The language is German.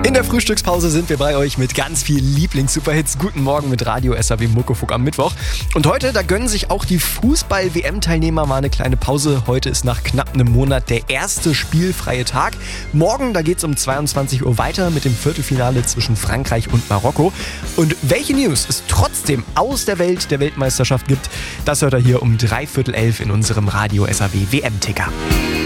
In der Frühstückspause sind wir bei euch mit ganz viel Lieblings-Superhits. Guten Morgen mit Radio SAW Muckefuck am Mittwoch. Und heute, da gönnen sich auch die Fußball-WM-Teilnehmer mal eine kleine Pause. Heute ist nach knapp einem Monat der erste spielfreie Tag. Morgen, da geht's um 22 Uhr weiter mit dem Viertelfinale zwischen Frankreich und Marokko. Und welche News es trotzdem aus der Welt der Weltmeisterschaft gibt, das hört ihr hier um 10:45 in unserem Radio SAW WM-Ticker.